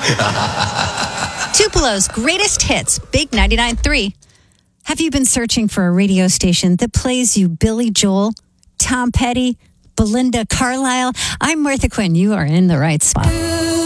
Tupelo's greatest hits, Big 99.3. Have you been searching for a radio station that plays you Billy Joel, Tom Petty, Belinda Carlisle? I'm Martha Quinn. You are in the right spot.